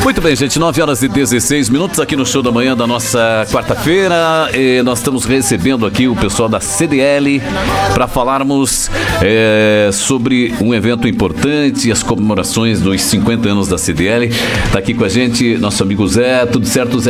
Muito bem, gente, 9h16 aqui no Show da Manhã da nossa quarta-feira. Nós estamos recebendo aqui o pessoal da CDL para falarmos sobre um evento importante, as comemorações dos 50 anos da CDL. Está aqui com a gente nosso amigo Zé. Tudo certo, Zé?